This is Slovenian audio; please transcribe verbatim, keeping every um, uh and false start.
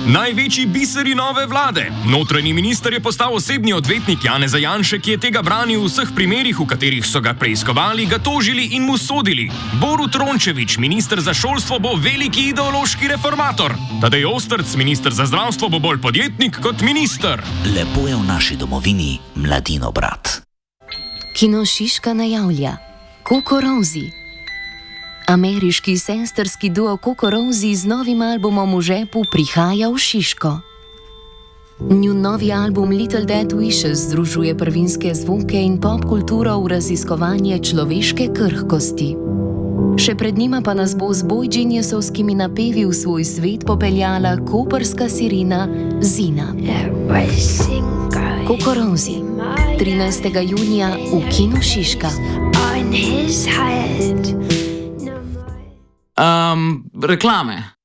Največji biseri nove vlade. Notranji minister je postal osebni odvetnik Janeza Janše, ki je tega branil v vseh primerih, v katerih so ga preiskovali, ga tožili in mu sodili. Borut Rončević, minister za šolstvo, bo veliki ideološki reformator. Tadej Ostrc, minister za zdravstvo, bo bolj podjetnik kot minister. Lepo je v naši domovini, Mladino brat. Kino Šiška najavlja Coco Rosie. Ameriški sestrski duo Coco Rosie z novim albumom v žepu prihaja v Šiško. Njun novi album Little Dead Wishes združuje prvinske zvoke in pop kulturo v raziskovanje človeške krhkosti. Še pred njima pa nas bo z bojđinjesovskimi napevi v svoj svet popeljala koprska sirena Zina. Coco Rosie, trinajstega junija v Kinu Šiška. Um, reklame.